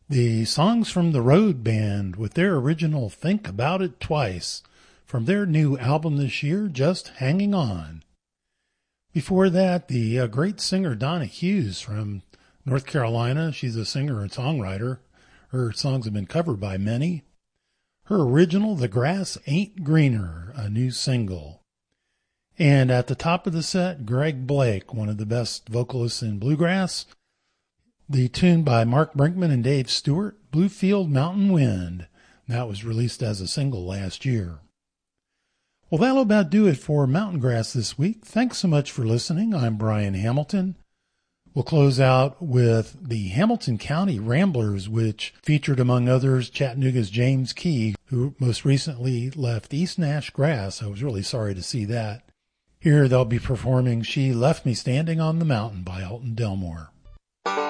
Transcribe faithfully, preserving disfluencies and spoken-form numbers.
The Songs from the Road Band with their original Think About It Twice from their new album this year, Just Hanging On. Before that, the uh, great singer Donna Hughes from North Carolina. She's a singer and songwriter. Her songs have been covered by many. Her original, The Grass Ain't Greener, a new single. And at the top of the set, Greg Blake, one of the best vocalists in bluegrass. The tune by Mark Brinkman and Dave Stewart, Bluefield Mountain Wind. That was released as a single last year. Well, that'll about do it for Mountain Grass this week. Thanks so much for listening. I'm Brian Hamilton. We'll close out with the Hamilton County Ramblers, which featured, among others, Chattanooga's James Key, who most recently left East Nash Grass. I was really sorry to see that. Here they'll be performing She Left Me Standing on the Mountain by Alton Delmore.